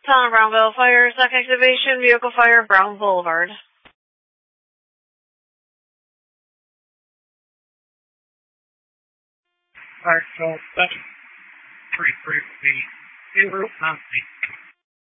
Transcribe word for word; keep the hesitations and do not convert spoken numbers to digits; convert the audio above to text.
Town of Brownville, fire, second activation, vehicle fire, Brown Boulevard. Alright, so that's pretty briefly en route Nancy.